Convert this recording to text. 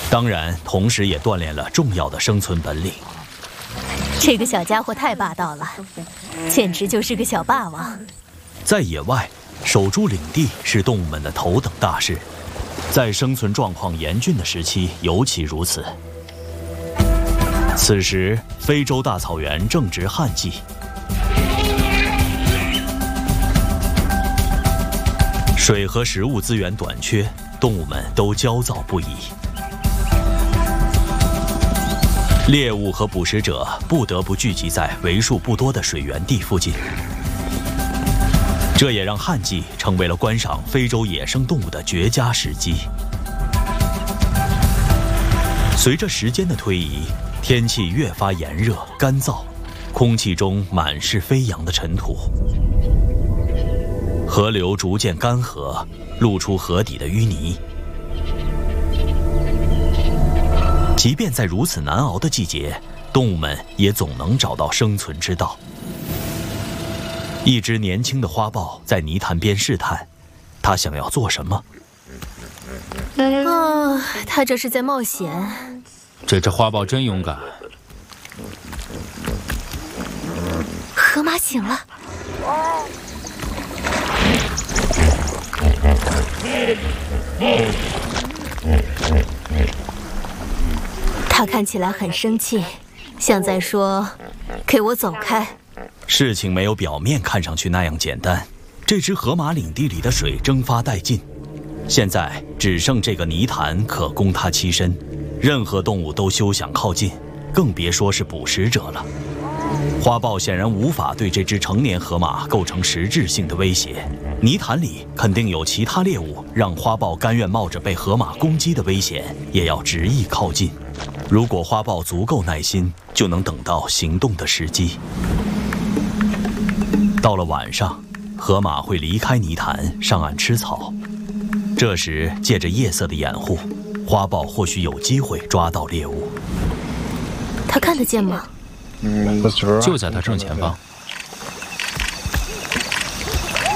当然，同时也锻炼了重要的生存本领。 这个小家伙太霸道了，简直就是个小霸王。 在野外，守住领地是动物们的头等大事，在生存状况严峻的时期尤其如此。此时，非洲大草原正值旱季，水和食物资源短缺，动物们都焦躁不已。猎物和捕食者不得不聚集在为数不多的水源地附近，这也让旱季成为了观赏非洲野生动物的绝佳时机。随着时间的推移，天气越发炎热干燥，空气中满是飞扬的尘土，河流逐渐干涸，露出河底的淤泥。即便在如此难熬的季节，动物们也总能找到生存之道。一只年轻的花豹在泥潭边试探，它想要做什么？ 它这是在冒险。 这只花豹真勇敢。 河马醒了。他看起来很生气，像在说：“给我走开。” 事情没有表面看上去那样简单。这只河马领地里的水蒸发殆尽，现在只剩这个泥潭可供它栖身，任何动物都休想靠近，更别说是捕食者了。花豹显然无法对这只成年河马构成实质性的威胁，泥潭里肯定有其他猎物，让花豹甘愿冒着被河马攻击的危险，也要执意靠近。如果花豹足够耐心，就能等到行动的时机。到了晚上，河马会离开泥潭，上岸吃草。这时，借着夜色的掩护，花豹或许有机会抓到猎物。 他看得见吗？ 就在他正前方。